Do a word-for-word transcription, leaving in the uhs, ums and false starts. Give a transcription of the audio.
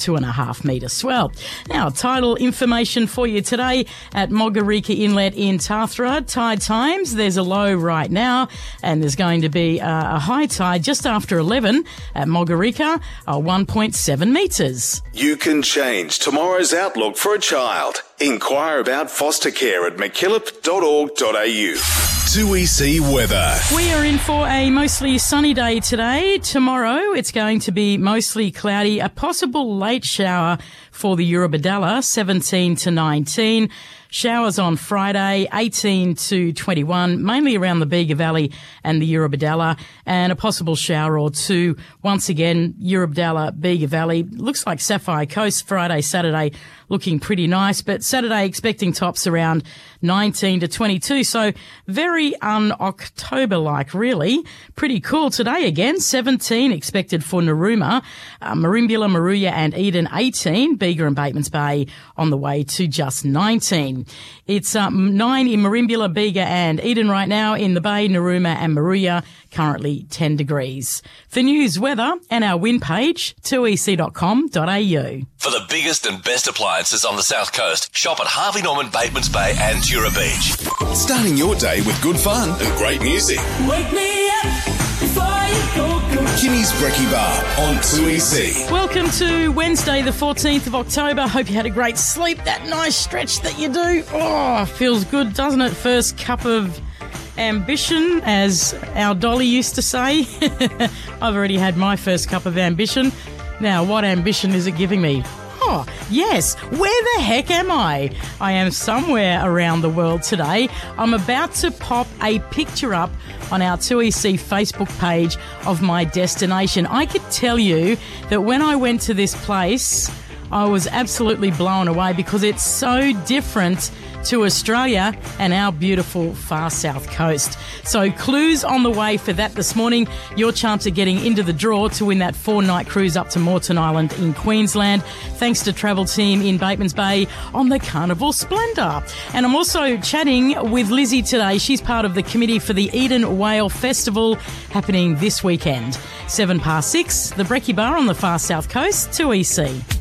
two and a half metre swell. Now, tidal information for you today at Mogarika Inlet in Tathra. Tide times, there's a low right now, and there's going to be uh, a high tide just after eleven at Mogarika, uh, one point seven metres. You can change tomorrow's outlook for a child. Inquire about foster care at mckillop dot org dot a u. two E C weather. We are in for a mostly sunny day today. Tomorrow it's going to be mostly cloudy, a possible late shower for the Eurobodalla, seventeen to nineteen. Showers on Friday, eighteen to twenty-one, mainly around the Bega Valley and the Eurobodalla, and a possible shower or two. Once again, Eurobodalla, Bega Valley. Looks like Sapphire Coast Friday, Saturday looking pretty nice, but Saturday expecting tops around nineteen to twenty-two, so very un-October-like, really. Pretty cool today again, seventeen expected for Narooma, uh, Merimbula, Maruya and Eden eighteen, Bega and Batemans Bay on the way to just nineteen. It's um, nine in Merimbula, Bega and Eden right now. In the Bay, Narooma and Maruya, currently ten degrees. For news, weather and our wind page, two e c dot com dot a u. For the biggest and best appliances on the South Coast, shop at Harvey Norman, Batemans Bay and Tura Beach. Starting your day with good fun and great music. Wake me up before you go, go. Kimmy's Brekkie Bar on two E C. Welcome to Wednesday the fourteenth of October. Hope you had a great sleep. That nice stretch that you do. Oh, feels good, doesn't it? First cup of ambition, as our Dolly used to say. I've already had my first cup of ambition. Now, what ambition is it giving me? Oh, yes. Where the heck am I? I am somewhere around the world today. I'm about to pop a picture up on our two E C Facebook page of my destination. I could tell you that when I went to this place, I was absolutely blown away because it's so different to Australia and our beautiful far south coast. So clues on the way for that this morning. Your chance of getting into the draw to win that four-night cruise up to Moreton Island in Queensland, thanks to Travel Team in Batemans Bay on the Carnival Splendour. And I'm also chatting with Lizzie today. She's part of the committee for the Eden Whale Festival happening this weekend. Seven past six, the Brekkie Bar on the far south coast, two E C.